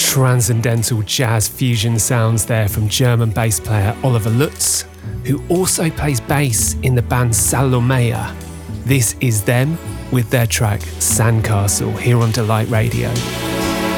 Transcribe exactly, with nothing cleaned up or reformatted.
Transcendental jazz fusion sounds there from German bass player Oliver Lutz, who also plays bass in the band Salomea. This is them with their track Sandcastle here on Delight Radio.